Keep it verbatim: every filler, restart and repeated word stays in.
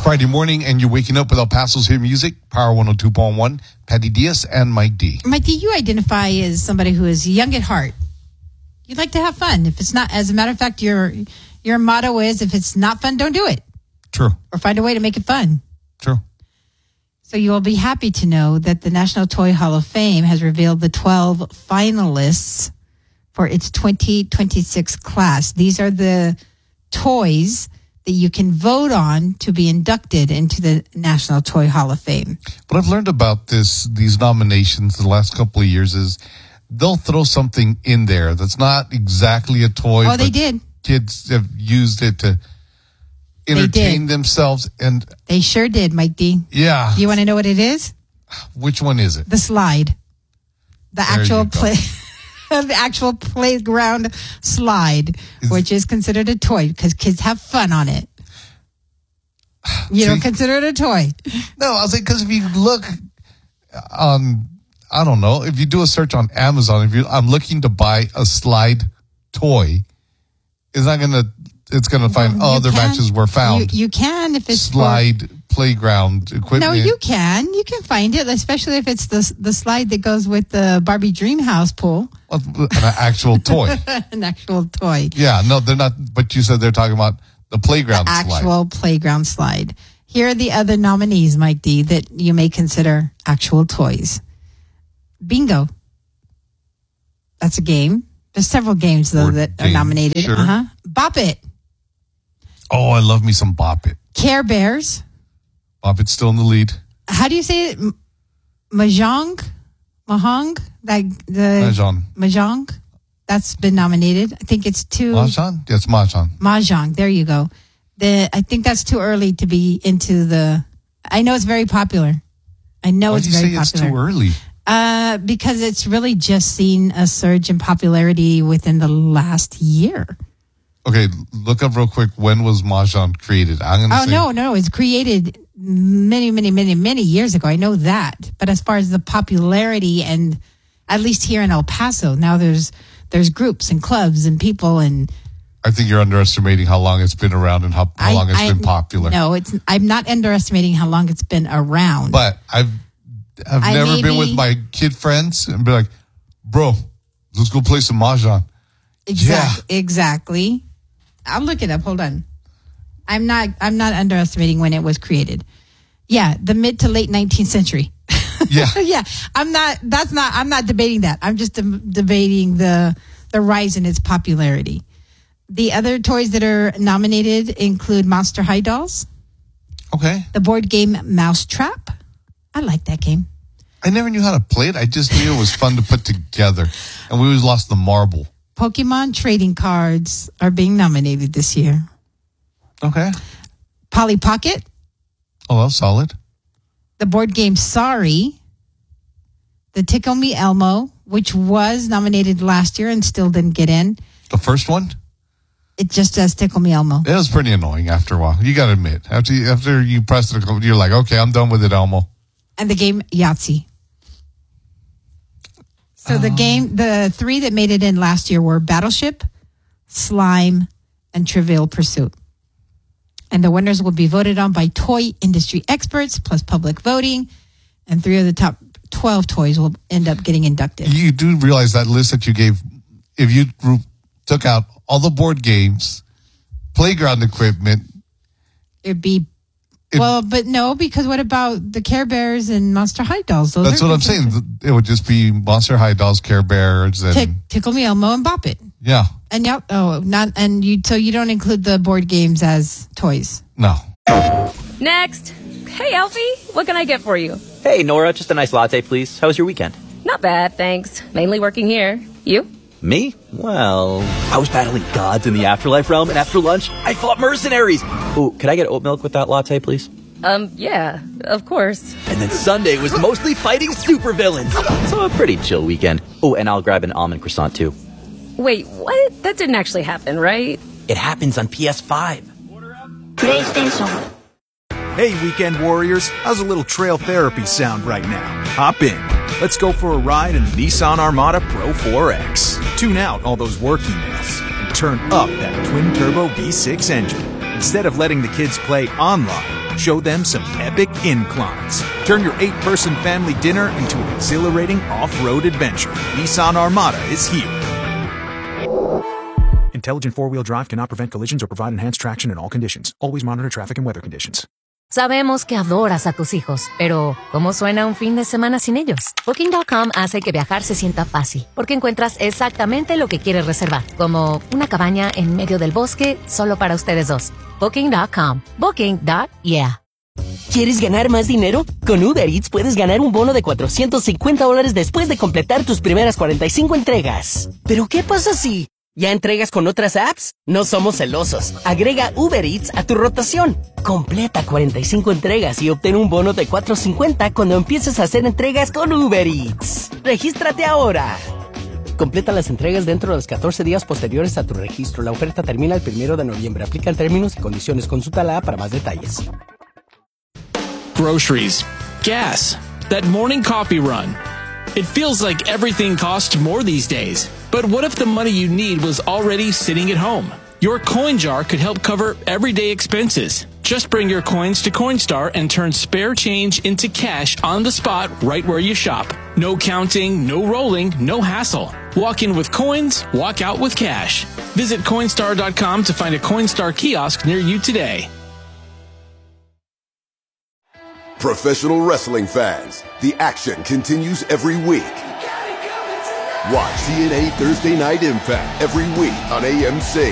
Friday morning, and you're waking up with El Paso's Hit Music, Power one oh two point one, Patty Diaz and Mike D. Mike D, you identify as somebody who is young at heart. You like to have fun. If it's not, as a matter of fact, your your motto is, if it's not fun, don't do it. True. Or find a way to make it fun. True. So you will be happy to know that the National Toy Hall of Fame has revealed the twelve finalists for its twenty twenty-six class. These are the toys that you can vote on to be inducted into the National Toy Hall of Fame. What I've learned about this, these nominations the last couple of years is they'll throw something in there that's not exactly a toy. Oh, they did. Kids have used it to entertain themselves. And they sure did, Mike D. Yeah. Do you want to know what it is? Which one is it? The slide. The There actual you go. play. The actual playground slide, Is- which is considered a toy because kids have fun on it. You See? don't consider it a toy. No, I was like, because if you look on, I don't know, if you do a search on Amazon, if you, I'm looking to buy a slide toy, it's not going to, it's going to find Well, you other can. matches were found. You, you can if it's slide playground For, equipment. no, you can. You can find it, especially if it's the the slide that goes with the Barbie Dreamhouse pool. An actual toy. An actual toy. Yeah, no, they're not, but you said they're talking about the playground The slide. actual playground slide. Here are the other nominees, Mike D, that you may consider actual toys. Bingo. That's a game. There's several games, though, Board that game, are nominated. sure. Uh-huh. Bop It. Oh, I love me some Bop It. Care Bears. Bop It's still in the lead. How do you say it? M- Mahjong? Mahjong? That, the Mahjong. Mahjong? That's been nominated. I think it's too... Mahjong? Yes, Mahjong. Mahjong. There you go. The I think that's too early to be into the... I know it's very popular. I know Why it's do you very say popular. it's too early? Uh, because it's really just seen a surge in popularity within the last year. Okay, look up real quick. When was Mahjong created? I'm gonna Oh, say, no, no. It's created many, many, many, many years ago. I know that. But as far as the popularity, and at least here in El Paso, now there's there's groups and clubs and people. And I think you're underestimating how long it's been around and how, how I- long it's I- been popular. No, it's. I'm not underestimating how long it's been around. But I've I've I never may been be- with my kid friends and be like, bro, let's go play some Mahjong. Exactly. Exactly. I'll look it up. Hold on. I'm not. I'm not underestimating when it was created. Yeah, the mid to late nineteenth century. Yeah. Yeah. I'm not. That's not. I'm not debating that. I'm just de- debating the the rise in its popularity. The other toys that are nominated include Monster High Dolls, Okay. the board game Mousetrap. I like that game. I never knew how to play it. I just knew it was fun to put together. And we always lost the marble. Pokemon trading cards are being nominated this year. Okay. Polly Pocket, Oh, that's solid. the board game Sorry, the Tickle Me Elmo, which was nominated last year and still didn't get in. The first one? It just says Tickle Me Elmo. It was pretty annoying after a while. You got to admit. After you, after you press it, you're like, okay, I'm done with it, Elmo. And the game Yahtzee. So the game, the three that made it in last year were Battleship, Slime, and Trivial Pursuit. And the winners will be voted on by toy industry experts plus public voting. And three of the top twelve toys will end up getting inducted. You do realize that list that you gave, if you group, took out all the board games, playground equipment. It'd be, It- well, but no, because what about the Care Bears and Monster High Dolls? Those That's are what I'm different. saying. It would just be Monster High Dolls, Care Bears, and Tick, Tickle Me Elmo and Bop It. yeah, And yeah, oh, not, and you, so you don't include the board games as toys. no. Next. Hey, Alfie. What can I get for you? Hey, Nora, just a nice latte, please. How was your weekend? Not bad, thanks. Mainly working here. You? Me? Well, I was battling gods in the afterlife realm, and after lunch, I fought mercenaries. Ooh, could I get oat milk with that latte, please? Um, yeah, of course. And then Sunday was mostly fighting supervillains. So a pretty chill weekend. Oh, and I'll grab an almond croissant, too. Wait, what? That didn't actually happen, right? It happens on P S five. PlayStation. Hey, weekend warriors, how's a little trail therapy sound right now? Hop in. Let's go for a ride in the Nissan Armada Pro four X. Tune out all those work emails and turn up that twin-turbo V six engine. Instead of letting the kids play online, Show them some epic inclines. Turn your eight-person family dinner into an exhilarating off-road adventure. Nissan Armada is here. Intelligent four-wheel drive cannot prevent collisions or provide enhanced traction in all conditions. Always monitor traffic and weather conditions. Sabemos que adoras a tus hijos, pero ¿cómo suena un fin de semana sin ellos? Booking punto com hace que viajar se sienta fácil, porque encuentras exactamente lo que quieres reservar, como una cabaña en medio del bosque solo para ustedes dos. Booking punto com. Booking. Yeah. ¿Quieres ganar más dinero? Con Uber Eats puedes ganar un bono de cuatrocientos cincuenta dólares después de completar tus primeras cuarenta y cinco entregas. ¿Pero qué pasa si ya entregas con otras apps? No somos celosos. Agrega Uber Eats a tu rotación. Completa cuarenta y cinco entregas y obtén un bono de cuatrocientos cincuenta cuando empieces a hacer entregas con Uber Eats. ¡Regístrate ahora! Completa las entregas dentro de los catorce días posteriores a tu registro. La oferta termina el primero de noviembre. Aplican términos y condiciones. Consulta la app para más detalles. Groceries, gas, that morning coffee run. It feels like everything costs more these days. But what if the money you need was already sitting at home? Your coin jar could help cover everyday expenses. Just bring your coins to Coinstar and turn spare change into cash on the spot right where you shop. No counting, no rolling, no hassle. Walk in with coins, walk out with cash. Visit Coinstar dot com to find a Coinstar kiosk near you today. Professional wrestling fans, the action continues every week. Watch T N A Thursday Night Impact every week on A M C.